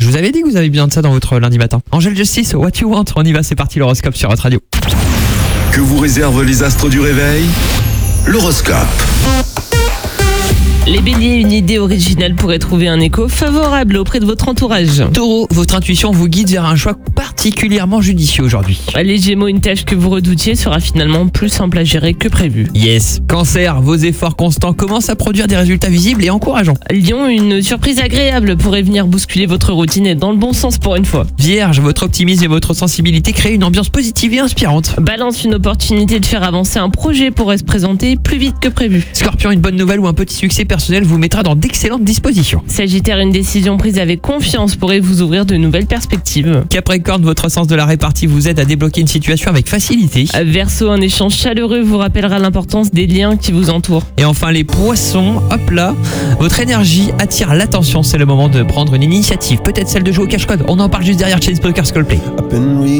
Je vous avais dit que vous avez besoin de ça dans votre lundi matin. Angel Justice, What You Want, on y va, c'est parti, l'horoscope sur votre radio. Que vous réservent les astres du réveil? L'horoscope. Les béliers, une idée originale pourrait trouver un écho favorable auprès de votre entourage. Taureau, votre intuition vous guide vers un choix particulièrement judicieux aujourd'hui. Les gémeaux, une tâche que vous redoutiez sera finalement plus simple à gérer que prévu. Yes. Cancer, vos efforts constants commencent à produire des résultats visibles et encourageants. Lion, une surprise agréable pourrait venir bousculer votre routine et dans le bon sens pour une fois. Vierge, votre optimisme et votre sensibilité créent une ambiance positive et inspirante. Balance, une opportunité de faire avancer un projet pourrait se présenter plus vite que prévu. Scorpion, une bonne nouvelle ou un petit succès personnel vous mettra dans d'excellentes dispositions. Sagittaire, une décision prise avec confiance pourrait vous ouvrir de nouvelles perspectives. Capricorne, votre sens de la répartie vous aide à débloquer une situation avec facilité. Verseau, un échange chaleureux vous rappellera l'importance des liens qui vous entourent. Et enfin les poissons, hop là, votre énergie attire l'attention, c'est le moment de prendre une initiative, peut-être celle de jouer au cache-code. On en parle juste derrière Chainsmokers Coldplay.